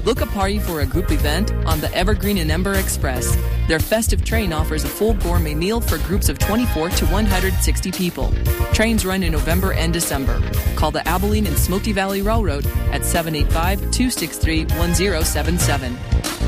Look a party for a group event on the Evergreen and Ember Express. Their festive train offers a full gourmet meal for groups of 24 to 160 people. Trains run in November and December. Call the Abilene and Smoky Valley Railroad at 785-263-1077.